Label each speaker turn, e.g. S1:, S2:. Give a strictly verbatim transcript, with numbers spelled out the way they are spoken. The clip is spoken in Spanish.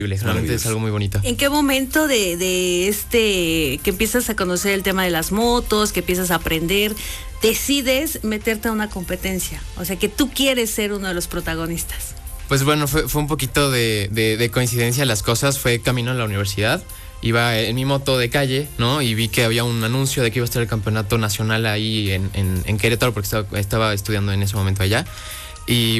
S1: Realmente es algo muy bonito.
S2: ¿En qué momento de, de este, que empiezas a conocer el tema de las motos, que empiezas a aprender, decides meterte a una competencia? O sea, que tú quieres ser uno de los protagonistas.
S1: Pues bueno, fue, fue un poquito de, de, de coincidencia las cosas. Fue camino a la universidad. Iba en mi moto de calle, ¿no? Y vi que había un anuncio de que iba a estar el campeonato nacional ahí en, en, en Querétaro, porque estaba, estaba estudiando en ese momento allá. Y